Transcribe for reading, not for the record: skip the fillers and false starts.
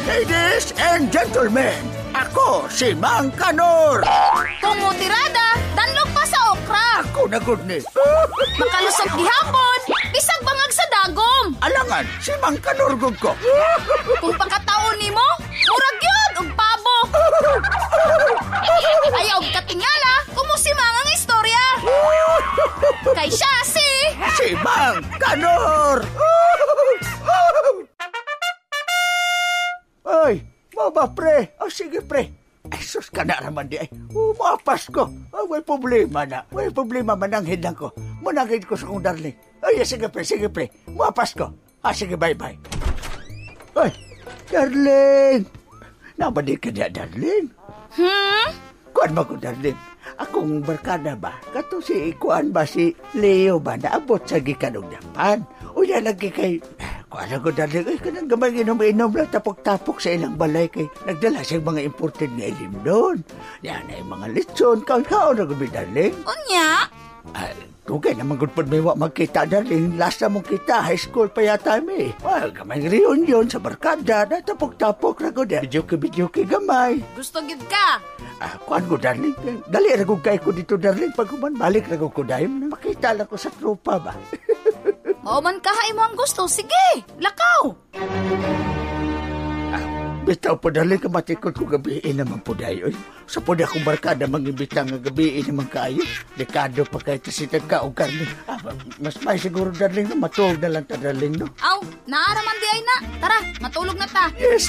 Ladies and gentlemen, ako si Mang Kanor. Kumutirada, danlog pa sa okra. Ako na good ni. Makalusog gihapon, bisag bangag sa dagom. Alangan, si Mang Kanor gud ko. Kung pagkataon nimo, murag yun, og pabo. Ayaw og katingala, kumusimang ang istorya. Kay siya Si Mang Kanor. Ay, maba pre. Sige pre. Ay, sus ka na naman di ay. Mapas ko. May problema na. May problema mananghid lang ko. Mananghid ko sa kong darling. Ay, sige pre. Mapas ko. Sige, bye-bye. Ay, darling. Nabadi ka na, darling. Kuan ba ko, darling? Akong barkada ba? Kato si Kuan ba si Leo ba? Naabot sa gikanong Japan. O yan lagi kay... Kuan ako, darling. Ay, kanang gamay inom lang tapok-tapok sa ilang balay kay nagdala siyang mga imported na ilim doon. Yan ay mga litson. Kaon-kaon na gabi, darling. Unya? Ay, tugay naman good po may magkita, darling. Last na mong kita, high school pa yata mi. Ay, gamay reunion sa barkada na tapok-tapok na ko. Bidyo-ki gamay. Gusto gid ka? Kuan ko, darling. Dali na kong kay ko dito, darling. Pag balik na ko dahil makita lang ko sa tropa ba. O man kahay mo ang gusto, sige, lakaw. Bitaw po, darling, kamatikot ko gabiin naman po dayo. Sa po na akong barkada, mag-ibitang nga gabiin naman kayo. Dekado pa kayo tasitag ka o karni. Mas may siguro, darling, no? Matulog na lang ta, darling, no? Aw, naaraman di ay na. Tara, matulog na ta. Yes,